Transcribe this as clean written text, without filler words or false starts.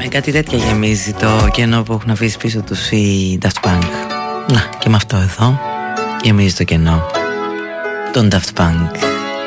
κάτι τέτοια γεμίζει το κενό που έχουν αφήσει πίσω τους οι Daft Punk. Να, και με αυτό εδώ γεμίζει το κενό των Daft Punk.